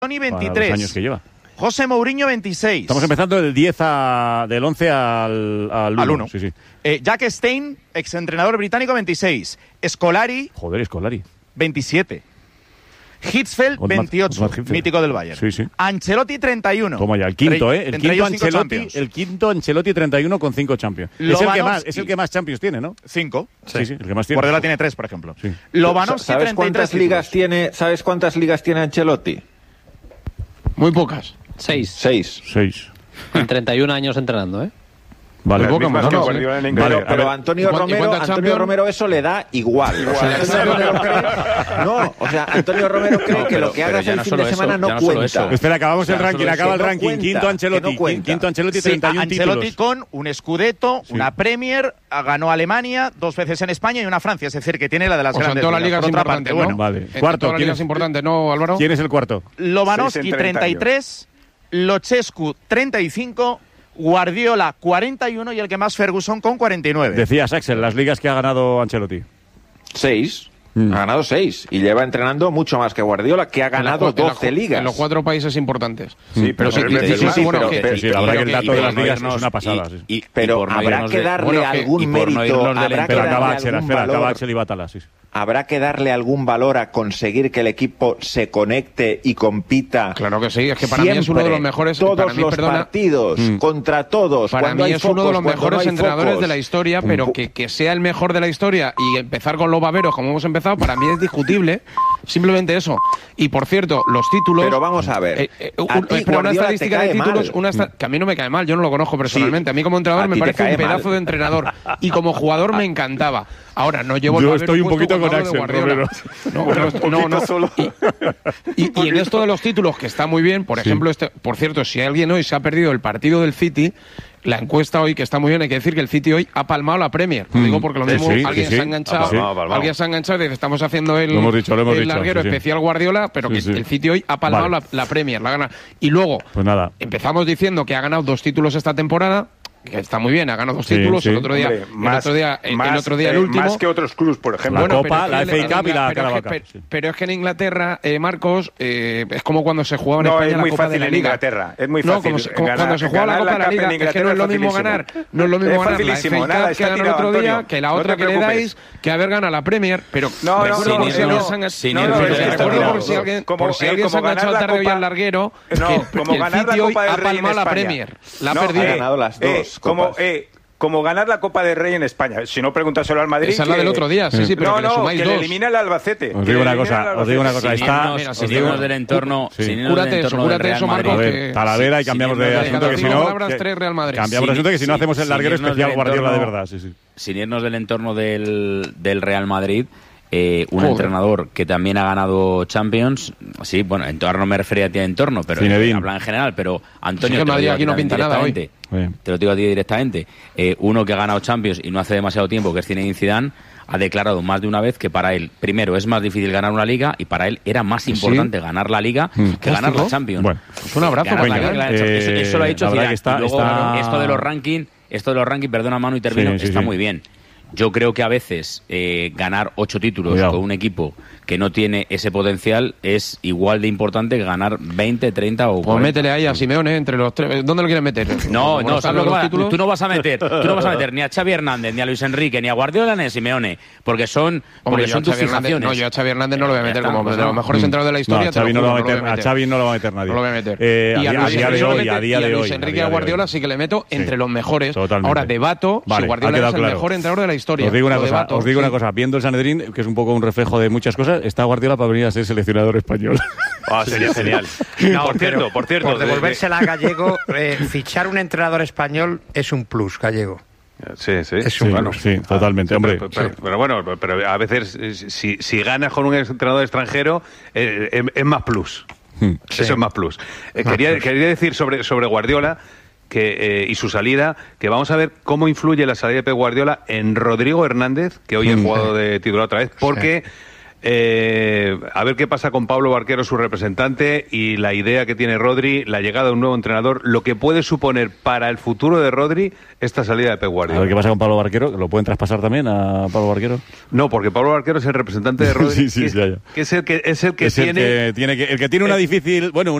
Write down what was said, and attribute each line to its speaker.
Speaker 1: Toni 23.
Speaker 2: Los años que lleva.
Speaker 1: José Mourinho 26.
Speaker 2: Estamos empezando del 11 al 1. Sí, sí.
Speaker 1: Jack Stein, exentrenador británico, 26. Scolari.
Speaker 2: Joder, Scolari.
Speaker 1: 27. Hitzfeld, 28. Mítico del Bayern.
Speaker 2: Sí, sí.
Speaker 1: Ancelotti, 31.
Speaker 2: Toma ya, el quinto, ¿eh? El quinto Ancelotti, 31 con 5 Champions. Es el que más Champions tiene, ¿no?
Speaker 1: 5.
Speaker 2: Sí, el que más tiene.
Speaker 1: Guardiola tiene 3, por ejemplo.
Speaker 2: Sí.
Speaker 1: Lobanovski,
Speaker 3: ¿Sabes cuántas ligas tiene? ¿Sabes cuántas ligas tiene Ancelotti?
Speaker 4: Muy pocas.
Speaker 3: 6.
Speaker 5: En 31 años entrenando, ¿eh?
Speaker 2: Vale,
Speaker 3: pero Antonio Romero eso le da igual. Antonio Romero cree que lo que hagas el fin de semana no cuenta.
Speaker 2: Espera, acabamos el ranking, acaba el ranking. Quinto Ancelotti, 31
Speaker 1: Ancelotti
Speaker 2: títulos.
Speaker 1: con un Scudetto, una Premier, ganó Alemania 2 veces en España y una Francia, es decir, que tiene la de las grandes.
Speaker 4: En todas las ligas importantes, ¿no?
Speaker 2: Vale.
Speaker 4: Cuarto, todas las ligas importantes, ¿no, Álvaro?
Speaker 2: ¿Quién es el cuarto?
Speaker 1: Lobanovski, 33, Luchescu, 35, Guardiola 41 y el que más Ferguson con 49.
Speaker 2: Decías, Axel, las ligas que ha ganado Ancelotti.
Speaker 3: 6. Ha ganado 6 y lleva entrenando mucho más que Guardiola, que ha ganado 12 ligas.
Speaker 4: En los 4 países importantes.
Speaker 2: Sí, pero la verdad que el dato de las ligas es una pasada.
Speaker 3: Pero habrá que darle algún mérito.
Speaker 2: Acaba Axel y Batala, sí.
Speaker 3: Habrá que darle algún valor a conseguir que el equipo se conecte y compita.
Speaker 4: Claro que sí, es que para mí es uno de los mejores.
Speaker 3: Todos los partidos, contra todos.
Speaker 4: Para mí es uno de los mejores entrenadores de la historia, pero que sea el mejor de la historia y empezar con los baberos como hemos empezado, para mí es discutible. Simplemente eso. Y por cierto, los títulos.
Speaker 3: Pero vamos a ver.
Speaker 4: Una estadística de títulos, que a mí no me cae mal, yo no lo conozco personalmente. A mí como entrenador me parece un pedazo de entrenador. Y como jugador me encantaba. Ahora, no llevo
Speaker 2: Yo estoy un poquito con Axel, Romero.
Speaker 4: No. Y en esto de los títulos, que está muy bien, por ejemplo, por cierto, si alguien hoy se ha perdido el partido del City, la encuesta hoy, que está muy bien, hay que decir que el City hoy ha palmado la Premier. Lo digo porque lo mismo alguien se ha enganchado y dice, estamos haciendo el larguero especial Guardiola, pero que el City hoy ha palmado la Premier, la gana. Y luego,
Speaker 2: pues nada,
Speaker 4: empezamos diciendo que ha ganado 2 títulos esta temporada, que está muy bien, ha ganado 2 títulos, el otro día el último.
Speaker 6: Más que otros clubes, por ejemplo.
Speaker 2: La Copa, la FA Cup y la Carabao Cup.
Speaker 4: Pero es que en Inglaterra, Marcos, es como cuando se jugaba en España la Copa de la Liga.
Speaker 6: Es muy fácil.
Speaker 4: Cuando se juega la Copa de la Liga, es que no es lo mismo ganar. No es lo mismo ganar la FA Cup que ganó el otro día, que la otra que le dais, que haber ganado la Premier. Pero recuerdo por si alguien se ha enganchado tarde hoy al larguero, que el City hoy ha palmado la Premier. La ha perdido.
Speaker 3: Ha ganado las 2.
Speaker 6: Como ganar la Copa del Rey en España. Si no, pregúntaselo al Madrid.
Speaker 4: Esa es la del otro día, sí, pero que le sumáis
Speaker 6: que
Speaker 4: 2.
Speaker 6: le elimina el Albacete.
Speaker 2: Os digo una cosa.
Speaker 5: Sin irnos del entorno.
Speaker 4: Cúrate eso, Marcos.
Speaker 2: Talavera y cambiamos de asunto, que si no. Cambiamos de asunto, que si no hacemos el larguero especial Guardiola de verdad.
Speaker 5: Sin irnos del entorno del Real Madrid. Un entrenador que también ha ganado Champions, sí, bueno, entorno me refería a ti a entorno, pero habla en general, pero Antonio,
Speaker 4: aquí no pinta nada hoy.
Speaker 5: Te lo digo a ti directamente, uno que ha ganado Champions y no hace demasiado tiempo, que es Zinedine Zidane, ha declarado más de una vez que para él, primero, es más difícil ganar una liga y para él era más importante ganar la liga que ganar la Champions.
Speaker 2: Bueno,
Speaker 4: un abrazo.
Speaker 5: Eso lo ha dicho Zidane. Y luego, esto de los rankings, perdona Manu y termino, está muy bien. Yo creo que a veces ganar 8 títulos con un equipo que no tiene ese potencial es igual de importante que ganar 20, 30 o 40.
Speaker 4: Pues métele ahí a Simeone entre los 3. ¿Dónde lo quieres meter?
Speaker 5: No, tú no vas a meter ni a Xavi Hernández, ni a Luis Enrique, ni a Guardiola, ni a Simeone, porque son tus fijaciones.
Speaker 4: No, yo a Xavi Hernández no lo voy a meter como de los mejores entrenadores de la historia.
Speaker 2: A Xavi no lo va a meter nadie.
Speaker 4: No lo voy a meter.
Speaker 2: Y a día de hoy.
Speaker 4: Luis Enrique y a Guardiola sí que le meto entre los mejores. Ahora debato si Guardiola es el mejor entrenador de la historia.
Speaker 2: Os digo una cosa, viendo el Sanedrín, que es un poco un reflejo de muchas cosas, está Guardiola para venir a ser seleccionador español.
Speaker 6: Sería genial.
Speaker 7: No, por cierto, por devolvérsela a Gallego, fichar un entrenador español es un plus, Gallego.
Speaker 6: Sí.
Speaker 7: Es un plus.
Speaker 2: Sí, totalmente, hombre.
Speaker 6: Pero bueno, a veces si ganas con un entrenador extranjero, es más plus. Eso es más plus. Quería decir sobre Guardiola y su salida, que vamos a ver cómo influye la salida de Pep Guardiola en Rodrigo Hernández, que hoy ha jugado de titular otra vez, porque A ver qué pasa con Pablo Barquero, su representante, y la idea que tiene Rodri, la llegada de un nuevo entrenador, lo que puede suponer para el futuro de Rodri esta salida de Pep Guardiola.
Speaker 2: A ver qué pasa con Pablo Barquero. ¿Lo pueden traspasar también a Pablo Barquero?
Speaker 6: No, porque Pablo Barquero es el representante de Rodri,
Speaker 2: sí,
Speaker 6: que es el que tiene
Speaker 2: una difícil, bueno,